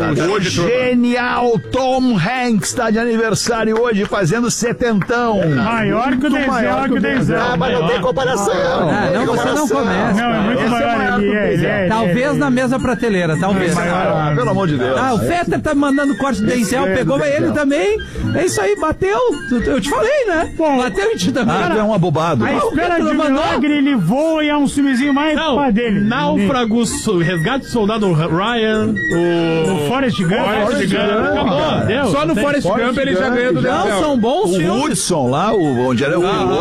O genial Tom Hanks está de aniversário hoje, fazendo 70. Maior que o Denzel. Ah, mas não tem comparação. Não, você não começa. Não, é muito maior. Ele é. Talvez na mesma prateleira, talvez. Pelo amor de Deus. O Fetter tá mandando corte do Denzel, pegou ele também. É isso aí, bateu. Eu te falei, né? Bateu em ti também. Tu é um abobado. A Espera de Milagre, ele voa e é um filmezinho mais pra dele. Náufragos, Resgate do Soldado Ryan, o Forrest Gump. Acabou, deu. Só no Forrest Gump ele já ganhou do Denzel. Não, são bons O filmes. Woodson lá, onde era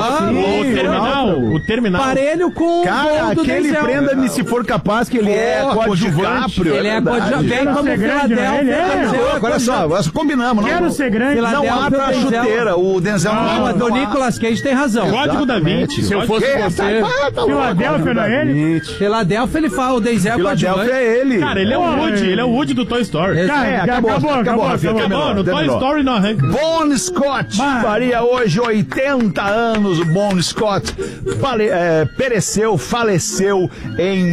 O Terminal. Parelho com Cara, o do aquele Denzel. Prenda-me se for capaz, que ele é coadjuvante. Ele é coadjuvante. Vem como Philadelphia. Olha só, nós combinamos. Quero ser grande. Não há pra chuteira. O Denzel Não, do Nicolas Cage tem razão. Código da Vinci. Se eu fosse você... Filadélfia, não é ele? Philadelphia, ele fala, o Denzel é coadjuvante. É ele. Cara, ele é o Woody do Toy Story. Cara, acabou. No Toy Story não arranca. Bon Scott faria hoje 80 anos. O Bon Scott faleceu em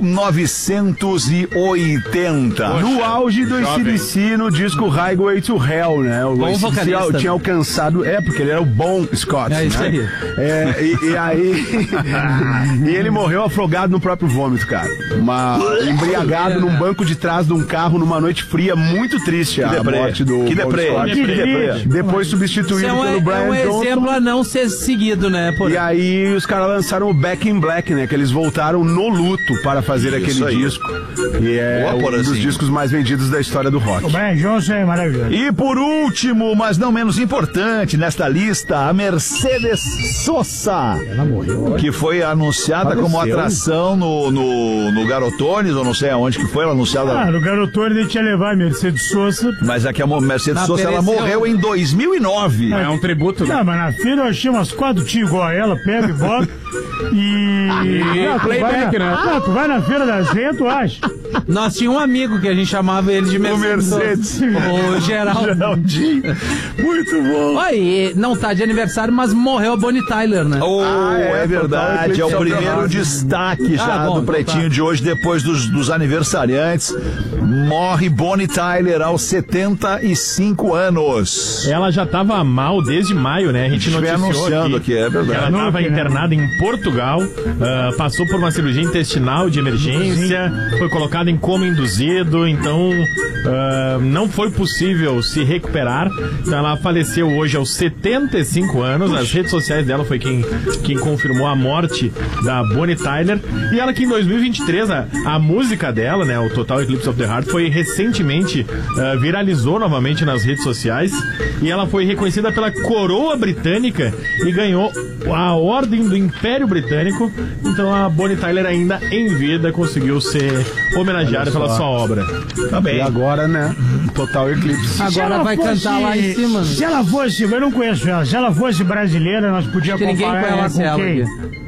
1980. No auge do AC/DC no disco Highway to Hell, né? O AC/DC tinha alcançado... porque ele era o Bon Scott. É isso aí. E aí... e ele morreu afogado no próprio vômito, cara. Embriagado num banco de trás de um carro numa noite fria, muito triste a morte do Bon Scott. Depois substituído pelo Brian Johnson. É um exemplo a não ser seguido, né? E aí os caras lançaram o Back in Black, né? Que eles voltaram no luto para fazer aquele disco. E é um dos discos mais vendidos da história do rock. O Brian Johnson é maravilhoso. E por último, mas não menos importante nesta lista, a Mercedes Sosa. Ela morreu. Que foi anunciada como atração no Garotones, ou não sei aonde que foi, ela anunciada. No Garotones a gente ia levar a Mercedes Sosa. Mas aqui a Mercedes Sosa, ela morreu em 2009. É um tributo, né? Não, mas na feira eu achei umas 4 tios igual a ela, pega e bota. Playback, né? Não, tu vai na feira da Zen, tu acha? Nós tínhamos um amigo que a gente chamava ele de Mercedes. O Geraldinho. Muito bom. Olha, não tá de aniversário, mas morreu a Bonnie Tyler, né? É verdade. É o primeiro destaque já do Pretinho de hoje, depois dos aniversariantes. Morre Bonnie Tyler aos 75 anos. Ela já tava mal desde maio, né? A gente anunciando aqui, é verdade. Ela estava internada em Portugal, passou por uma cirurgia intestinal de emergência, foi colocada em coma induzido, então não foi possível se recuperar. Então ela faleceu hoje aos 75 anos. As redes sociais dela foi quem confirmou a morte da Bonnie Tyler. E ela que em 2023, a música dela, né, o Total Eclipse of the Heart, foi recentemente viralizou novamente nas redes sociais. E ela foi reconhecida pela coroa britânica e ganhou a Ordem do Império Britânico. Então a Bonnie Tyler, ainda em vida, conseguiu ser homenageada pela sua obra. Tá bem. E agora, né? Total Eclipse. Agora vai cantar lá em cima. Se ela fosse, eu não conheço ela, se ela fosse brasileira, nós podíamos comparar ela com quem?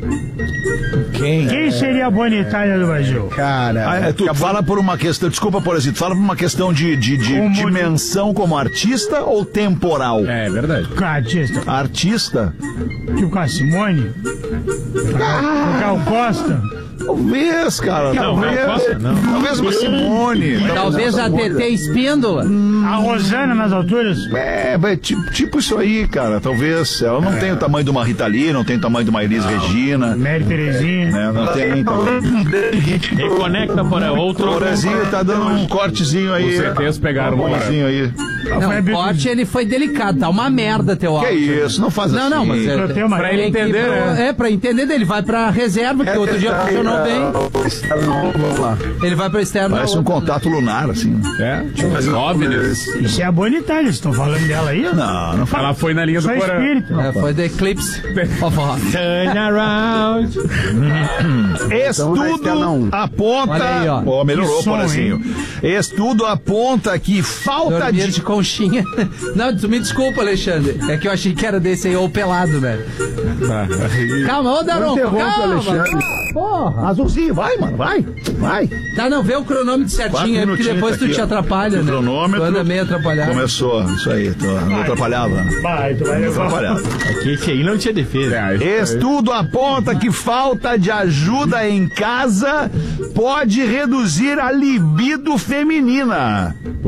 Quem seria a Bonnie Tyler do Brasil? Cara, tu fala por uma questão, desculpa, Porazinho, tu fala por uma questão de dimensão como artista ou temporal? É verdade. Artista. Artista? Tipo com a Simone? Cal Costa? Talvez, cara. Talvez uma Simone. Talvez a TT Espíndola. A Rosana nas alturas? Tipo isso aí, cara. Talvez. Ela não tem o tamanho de uma Rita Lee, não tem o tamanho de uma Elis Regina. Mary Terezinha. Né? Não tem. Reconecta para outro. O Porazinho tá dando um cortezinho aí. Os CTs pegaram um cortezinho aí. Não, o corte ele foi delicado, tá uma merda teu áudio. Que isso, não faz assim. Não, mas pra ele entender, né? Pra entender dele, vai pra reserva, que outro dia funcionou bem. Vamos lá. Ele vai pra externo. Parece um contato lunar, assim. Mas OVNIs. Isso é a Bonnie Tyler, vocês estão falando dela aí? Não fala. Ela foi na linha do Só Porã. espírito. Foi The Eclipse of Heart. Turn around. Estudo aponta. Olha aí, ó. Melhorou, Porazinho. Estudo aponta que falta Dormia de conchinha. Não, tu me desculpa, Alexandre. É que eu achei que era desse aí, ou pelado, velho. Calma, ô Daronco, calma. Alexandre. Porra. Azulzinho, vai, mano, vai. Tá, não, vê o cronômetro certinho aí, porque depois tu te atrapalha, né? Cronômetro. Tu anda meio atrapalhado. Começou, isso aí, não atrapalhava. Vai, tu vai levar. Atrapalhava. Aqui, esse aí não tinha defesa. Estudo aponta que falta de ajuda em casa pode reduzir a libido feminina.